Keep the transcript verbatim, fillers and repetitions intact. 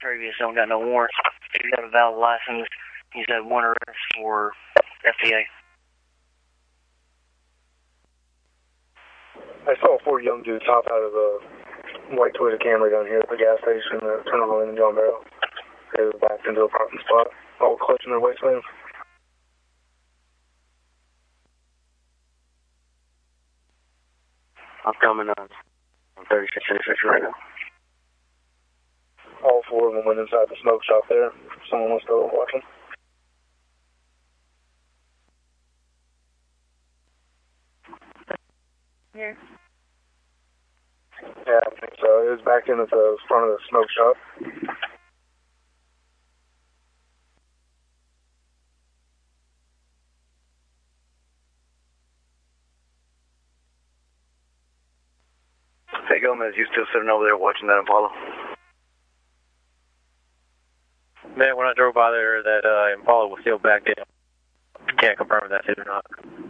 previous, don't got no warrants. He's got a valid license. He's had one arrest for F T A. I saw four young dudes hop out of a white Toyota Camry down here at the gas station at Terminal in John Barrow. They were backed into a parking spot, all clutching their waistbands. I'm coming on. I'm thirty-six thirty-six right now. All four of them went inside the smoke shop there. Someone was still watching. Here. Yeah, I think so. It was back in at the front of the smoke shop. Hey Gomez, you still sitting over there watching that Impala? Man, when I drove by there, that uh, Impala was still back in. Can't confirm if that's it or not.